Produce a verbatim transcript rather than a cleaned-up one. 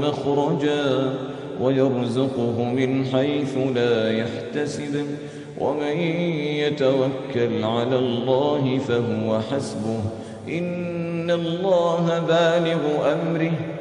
مخرجا ويرزقه من حيث لا يحتسب ومن يتوكل على الله فهو حسبه إن الله بالغ أمره